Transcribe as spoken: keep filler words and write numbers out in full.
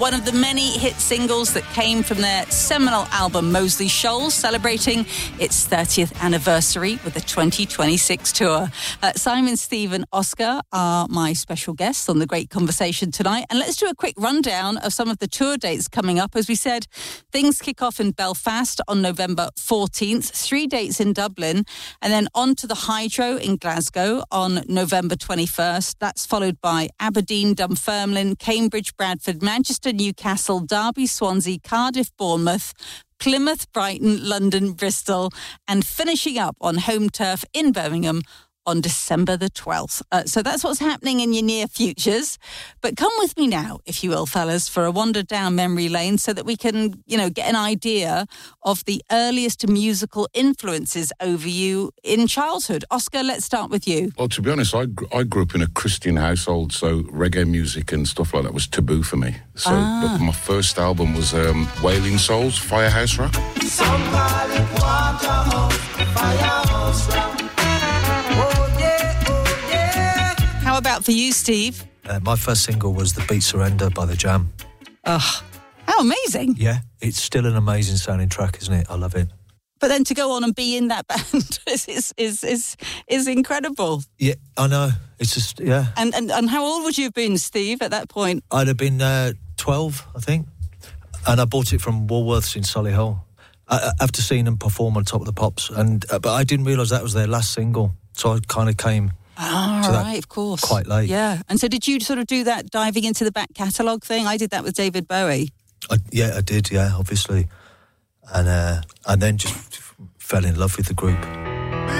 One of the many hit singles that came from their seminal album Moseley Shoals, celebrating its thirtieth anniversary with the twenty twenty-six tour. Uh, Simon, Steve and Oscar are my special guests on The Great Conversation tonight. And let's do a quick rundown of some of the tour dates coming up. As we said, things kick off in Belfast on November fourteenth, three dates in Dublin, and then on to the Hydro in Glasgow on November twenty-first. That's followed by Aberdeen, Dunfermline, Cambridge, Bradford, Manchester, Newcastle, Derby, Swansea, Cardiff, Bournemouth, Plymouth, Brighton, London, Bristol, and finishing up on home turf in Birmingham on December the twelfth. Uh, so that's what's happening in your near futures. But come with me now, if you will, fellas, for a wander down memory lane so that we can, you know, get an idea of the earliest musical influences over you in childhood. Oscar, let's start with you. Well, to be honest, I, gr- I grew up in a Christian household, so reggae music and stuff like that was taboo for me. So Ah. but my first album was um, Wailing Souls, Firehouse Rock. Some call it Waterhouse, Firehouse Rock. Oh yeah, oh yeah. How about for you, Steve? Uh, my first single was The Beat Surrender by The Jam. Ugh, how amazing. Yeah, it's still an amazing sounding track, isn't it? I love it. But then to go on and be in that band is, is, is, is, is incredible. Yeah, I know. It's just, yeah. And, and and how old would you have been, Steve, at that point? I'd have been uh, twelve, I think. And I bought it from Woolworths in Solihull uh, after seeing them perform on Top of the Pops. And uh, But I didn't realise that was their last single. So I kind of came Ah, to that right, of course. quite late. Yeah. And so did you sort of do that diving into the back catalogue thing? I did that with David Bowie. I, yeah, I did, yeah, obviously. And uh, and then just f- fell in love with the group.